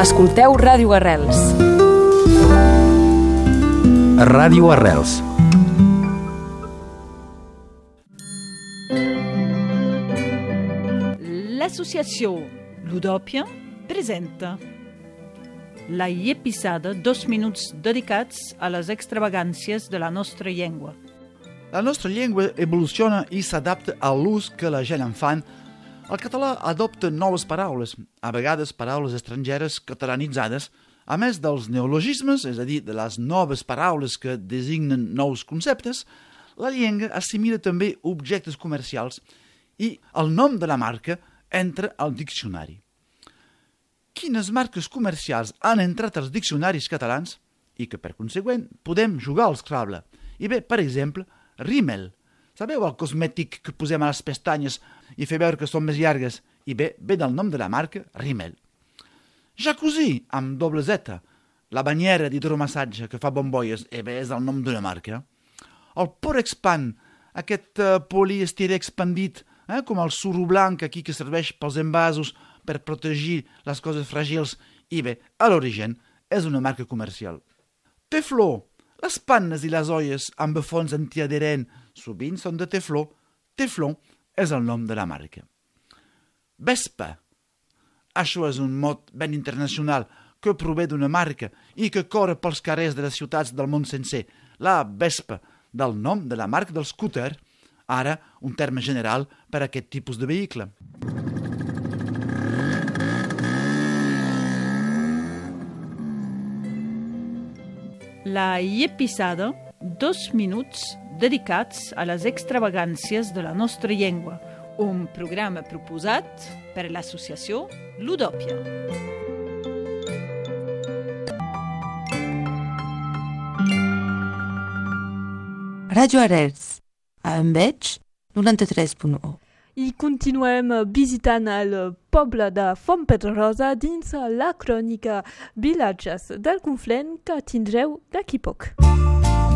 Escolteu Ràdio Arrels. Ràdio Arrels. L'associació Ludòpia presenta la Llepisada, 2 minuts dedicats a les extravagàncies de la nostra llengua. La nostra llengua evoluciona i s'adapta a l'ús que la gent en fan. El català adopta noves paraules, a vegades paraules estrangeres catalanitzades, a més dels neologismes, és a dir, de les noves paraules que designen nous conceptes. La llengua assimila també objectes comercials i el nom de la marca entra al diccionari. Quines marques comercials han entrat als diccionaris catalans i que, per consegüent, podem jugar al Scrabble? I bé, per exemple, Rimmel. Sabeu el cosmètic que posem a les pestanyes i fer veure que són més llargues? I bé, ve del nom de la marca Rimmel. Jacuzzi, amb doble Z. La banyera d'hidromassatge que fa bombolles, bé, és el nom d'una marca. El Porexpan, aquest poliestirè expandit, com el suro blanc aquí que serveix pels envasos per protegir les coses fràgils, i bé, a l'origen és una marca comercial. Tefló, les pannes i les olles amb fons antiadherent sovint són de tefló. Tefló és el nom de la marca. Vespa, això és un mot ben internacional que prové d'una marca i que corre pels carrers de les ciutats del món sencer. La Vespa, del nom de la marca del scooter, ara un terme general per a aquest tipus de vehicle. La Llepisada, 2 minuts dedicats a les extravagàncies de la nostra llengua. Un programa proposat per l'associació Ludòpia. Ràdio Arrels, a Enveig, 93.1. I continuem visitant el poble de Fontpedrosa dins la crònica Vilatges del Conflent que tindreu d'aquí poc.